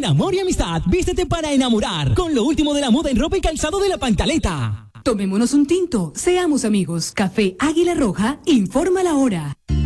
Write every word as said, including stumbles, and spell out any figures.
amor y amistad, vístete para enamorar con lo último de la moda en ropa y calzado de La Pantaleta. Tomémonos un tinto, seamos amigos. Café Águila Roja, informa la hora.